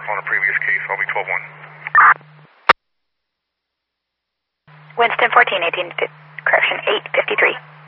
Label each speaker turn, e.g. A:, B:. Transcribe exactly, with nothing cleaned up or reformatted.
A: on a previous case. I'll be twelve one.
B: Winston fourteen eighteen, correction eight fifty-three.